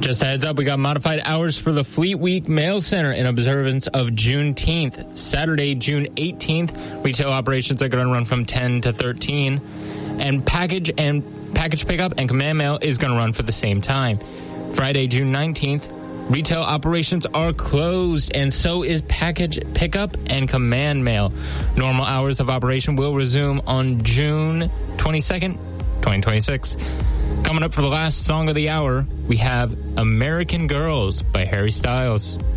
Just a heads up, we got modified hours for the Fleet Week Mail Center in observance of Juneteenth. Saturday, June 18th, retail operations are going to run from 10 to 13. And package pickup and command mail is going to run for the same time. Friday, June 19th, retail operations are closed, and so is package pickup and command mail. Normal hours of operation will resume on June 22nd, 2026. Coming up for the last song of the hour, we have American Girls by Harry Styles.